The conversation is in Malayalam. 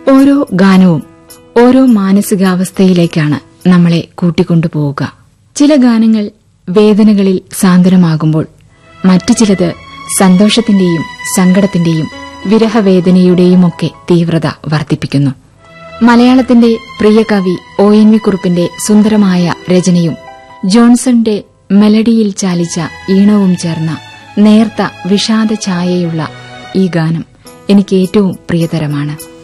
ഓരോ ഗാനവും ഓരോ മാനസികാവസ്ഥയിലേക്കാണ് നമ്മളെ കൂട്ടിക്കൊണ്ടുപോവുക. ചില ഗാനങ്ങൾ വേദനകളിൽ സാന്ത്വനമാകുമ്പോൾ മറ്റു ചിലത് സന്തോഷത്തിന്റെയും സങ്കടത്തിന്റെയും വിരഹവേദനയുടെയുമൊക്കെ തീവ്രത വർദ്ധിപ്പിക്കുന്നു. മലയാളത്തിന്റെ പ്രിയ കവി ONV കുറുപ്പിന്റെ സുന്ദരമായ രചനയും ജോൺസന്റെ മെലഡിയിൽ ചാലിച്ച ഈണവും ചേർന്ന നേർത്ത വിഷാദ ഛായയുള്ള ഈ ഗാനം എനിക്ക് ഏറ്റവും പ്രിയതരമാണ്.